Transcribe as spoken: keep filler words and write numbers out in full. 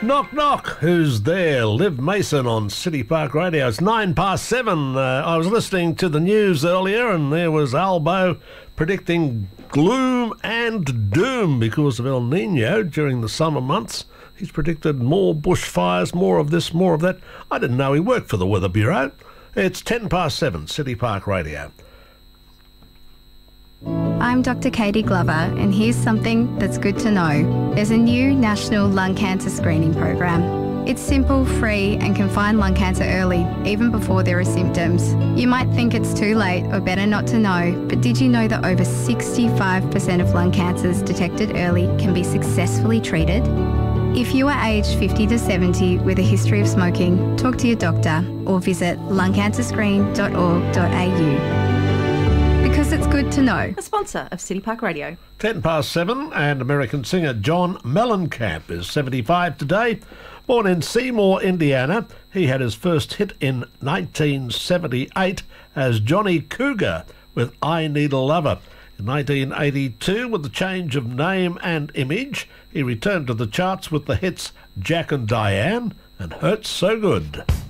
Knock, knock. Who's there? Liv Mason on City Park Radio. It's nine past seven. Uh, I was listening to the news earlier and there was Albo predicting gloom and doom because of El Nino during the summer months. He's predicted more bushfires, more of this, more of that. I didn't know he worked for the Weather Bureau. It's ten past seven, City Park Radio. I'm Doctor Katie Glover, and here's something that's good to know. There's a new national lung cancer screening program. It's simple, free, and can find lung cancer early, even before there are symptoms. You might think it's too late or better not to know, but did you know that over sixty-five percent of lung cancers detected early can be successfully treated? If you are aged fifty to seventy with a history of smoking, talk to your doctor or visit lung cancer screen dot org dot a u. Because it's good to know. A sponsor of City Park Radio. Ten past seven, and American singer John Mellencamp is seventy-five today. Born in Seymour, Indiana, he had his first hit in nineteen seventy-eight as Johnny Cougar with I Need a Lover. In nineteen eighty-two, with the change of name and image, he returned to the charts with the hits Jack and Diane and Hurts So Good.